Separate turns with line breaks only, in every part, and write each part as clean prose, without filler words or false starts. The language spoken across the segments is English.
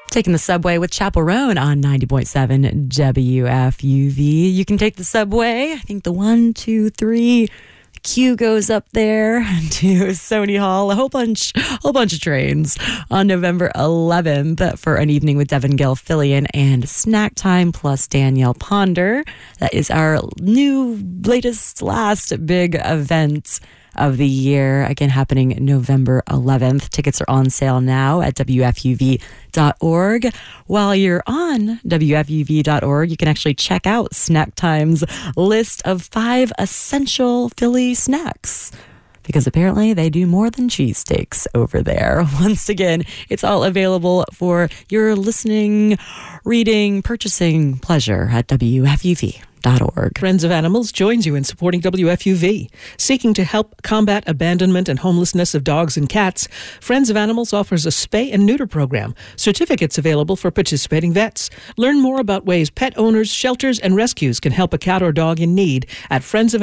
Taking the subway with Chapel Roan on 90.7 WFUV. You can take the subway. I think the 1, 2, 3 queue goes up there to Sony Hall. A whole bunch of trains on November 11th for an evening with Devin Gilfillian and Snack Time plus Danielle Ponder. That is our new, last big event of the year, again happening November 11th. Tickets are on sale now at WFUV.org. While you're on WFUV.org, you can actually check out Snack Time's list of 5 essential Philly snacks, because apparently they do more than cheesesteaks over there. Once again, it's all available for your listening, reading, purchasing pleasure at WFUV.org.
Friends of Animals joins you in supporting WFUV. Seeking to help combat abandonment and homelessness of dogs and cats, Friends of Animals offers a spay and neuter program. Certificates available for participating vets. Learn more about ways pet owners, shelters, and rescues can help a cat or dog in need at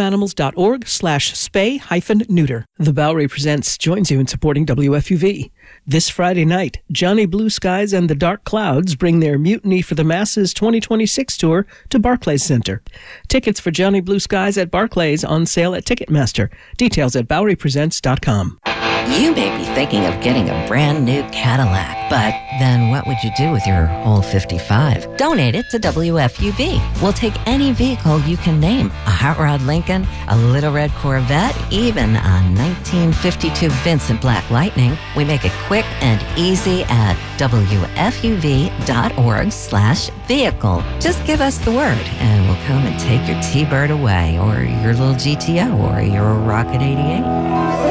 friendsofanimals.org/spay-neuter. The Bowery Presents joins you in supporting WFUV. This Friday night, Johnny Blue Skies and the Dark Clouds bring their Mutiny for the Masses 2026 tour to Barclays Center. Tickets for Johnny Blue Skies at Barclays on sale at Ticketmaster. Details at BoweryPresents.com.
You may be thinking of getting a brand new Cadillac, but then what would you do with your old 55? Donate it to WFUV. We'll take any vehicle you can name. A Hot Rod Lincoln, a Little Red Corvette, even a 1952 Vincent Black Lightning. We make it quick and easy at WFUV.org/vehicle. Just give us the word and we'll come and take your T-Bird away, or your little GTO, or your Rocket 88.